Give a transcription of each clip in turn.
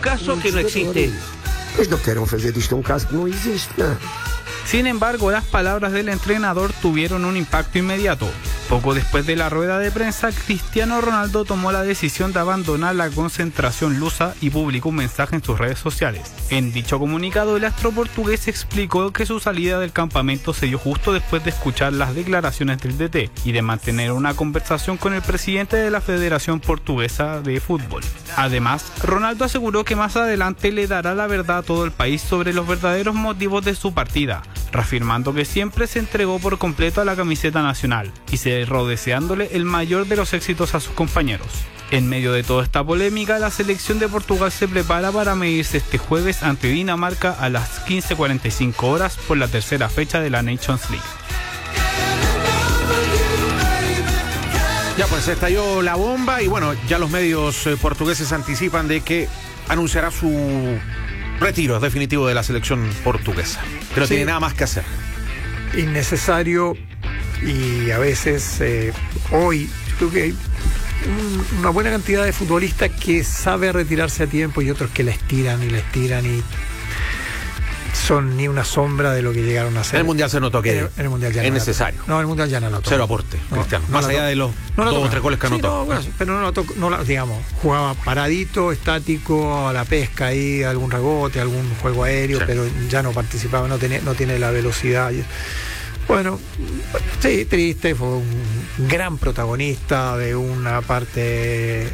caso que no existe. Eles não querem fazer disto um caso que não existe, né? Sin embargo, las palabras del entrenador tuvieron un impacto inmediato. Poco después de la rueda de prensa, Cristiano Ronaldo tomó la decisión de abandonar la concentración lusa y publicó un mensaje en sus redes sociales. En dicho comunicado, el astro portugués explicó que su salida del campamento se dio justo después de escuchar las declaraciones del DT y de mantener una conversación con el presidente de la Federación Portuguesa de Fútbol. Además, Ronaldo aseguró que más adelante le dará la verdad a todo el país sobre los verdaderos motivos de su partida, reafirmando que siempre se entregó por completo a la camiseta nacional y cerró deseándole el mayor de los éxitos a sus compañeros. En medio de toda esta polémica, la selección de Portugal se prepara para medirse este jueves ante Dinamarca a las 15:45 horas por la tercera fecha de la Nations League. Ya pues estalló la bomba y bueno, ya los medios portugueses anticipan de que anunciará su retiro definitivo de la selección portuguesa, que no tiene nada más que hacer. Innecesario y a veces hoy yo creo que hay una buena cantidad de futbolistas que sabe retirarse a tiempo y otros que la estiran y son ni una sombra de lo que llegaron a hacer. En el Mundial se notó que en el Mundial ya es no necesario. No, en el Mundial ya no notó. Cero aporte, Cristiano. Más allá de los 2 o 3 goles que anotó. Sí, pero no tocó, digamos, jugaba paradito, estático, a la pesca ahí, algún rebote, algún juego aéreo, sí, pero ya no participaba, no tiene la velocidad. Bueno, sí, triste, fue un gran protagonista de una parte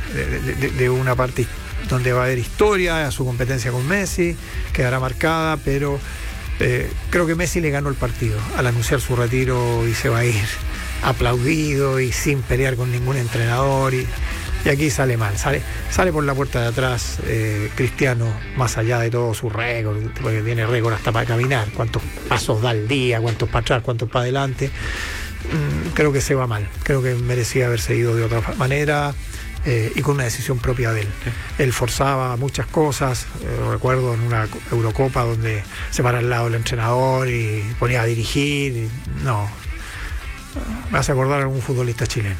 donde va a haber historia, a su competencia con Messi, quedará marcada, pero creo que Messi le ganó el partido al anunciar su retiro y se va a ir aplaudido y sin pelear con ningún entrenador y aquí sale mal, sale por la puerta de atrás. Cristiano, más allá de todo su récord, porque tiene récord hasta para caminar, cuántos pasos da al día, cuántos para atrás, cuántos para adelante, creo que se va mal, creo que merecía haberse ido de otra manera. Y con una decisión propia de él. Él forzaba muchas cosas, recuerdo en una Eurocopa donde se para al lado del entrenador y ponía a dirigir. No, me hace acordar a algún futbolista chileno.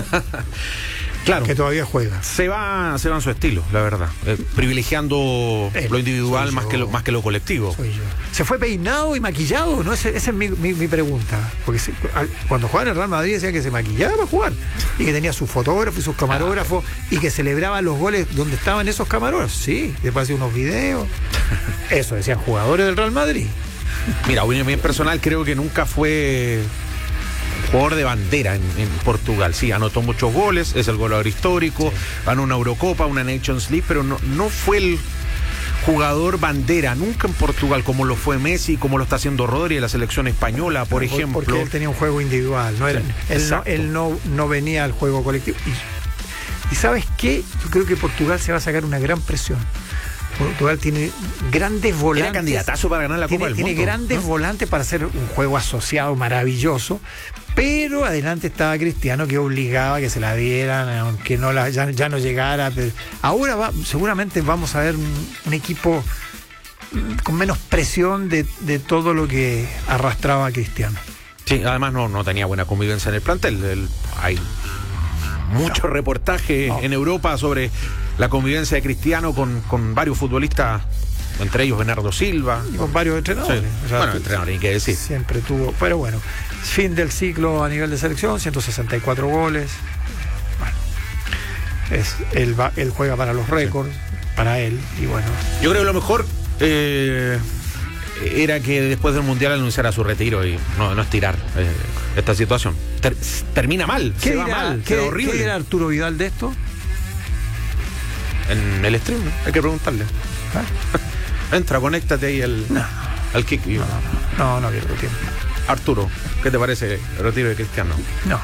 Claro, que todavía juega. Se va en su estilo, la verdad, privilegiando lo individual más que lo colectivo. Soy yo. ¿Se fue peinado y maquillado? No, esa es mi pregunta. Porque cuando jugaba en el Real Madrid decía que se maquillaba para jugar y que tenía sus fotógrafos y sus camarógrafos y que celebraba los goles donde estaban esos camarógrafos. Sí, después hacía unos videos. Eso decían jugadores del Real Madrid. Mira, opinión bien personal, creo que nunca fue jugador de bandera en Portugal. Sí, anotó muchos goles, es el goleador histórico, sí, ganó una Eurocopa, una Nations League, pero no fue el jugador bandera nunca en Portugal, como lo fue Messi, como lo está haciendo Rodri en la selección española, por ejemplo. Porque él tenía un juego individual, no era, sí, él no venía al juego colectivo. Y ¿sabes qué? Yo creo que Portugal se va a sacar una gran presión. Portugal tiene grandes volantes. Era candidatazo para ganar la Copa del Mundo. Tiene grandes volantes para hacer un juego asociado maravilloso, pero adelante estaba Cristiano que obligaba a que se la dieran, aunque ya no llegara. Pero ahora seguramente vamos a ver un equipo con menos presión de todo lo que arrastraba a Cristiano. Sí, además no tenía buena convivencia en el plantel. Hay mucho reportaje en Europa sobre la convivencia de Cristiano con varios futbolistas, entre ellos Bernardo Silva. Y con varios entrenadores. Sí. O sea, bueno, entrenadores, hay que decir. Siempre tuvo, pero bueno, fin del ciclo a nivel de selección, 164 goles. Bueno, él juega para los récords, sí, para él, y bueno. Yo creo que lo mejor era que después del Mundial anunciara su retiro y no estirar esta situación. Termina mal, se va mal, queda horrible. ¿Qué dirá Arturo Vidal de esto? En el stream, ¿no? Hay que preguntarle. Entra, conéctate ahí al kick. No pierdo tiempo. Arturo, ¿qué te parece el retiro de Cristiano? No.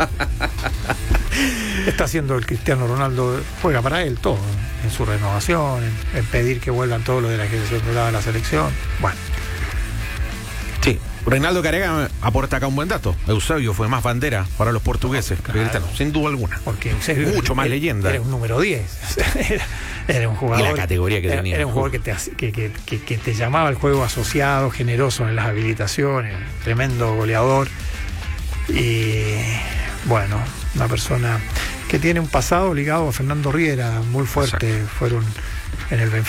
Está haciendo el Cristiano Ronaldo, juega para él todo, en su renovación, en pedir que vuelvan todos los de la generación dorada de la selección. Bueno. Sí, Reinaldo Carega aporta acá un buen dato. Eusebio fue más bandera para los portugueses que Cristiano, sin duda alguna. Porque Eusebio mucho más leyenda. Era un número 10. Era un jugador. Y la categoría que tenía. Era un jugador que te llamaba el juego asociado, generoso en las habilitaciones, tremendo goleador. Y bueno, una persona que tiene un pasado ligado a Fernando Riera muy fuerte. Exacto. Fueron en el Benfica.